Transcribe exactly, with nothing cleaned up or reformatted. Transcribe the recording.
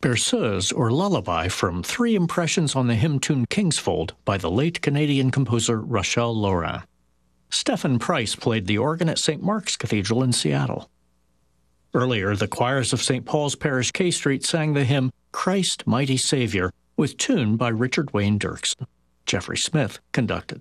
Berceuse, or Lullaby, from Three Impressions on the Hymn Tune Kingsfold by the late Canadian composer Rachel Laurin. Stephen Price played the organ at Saint Mark's Cathedral in Seattle. Earlier, the choirs of Saint Paul's Parish, K Street, sang the hymn Christ, Mighty Savior, with tune by Richard Wayne Dirksen. Jeffrey Smith conducted.